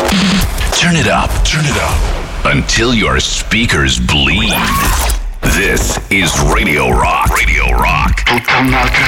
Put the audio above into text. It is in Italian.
Turn it up until your speakers bleed. This is Radio Rock. Radio Rock. Tutto un altro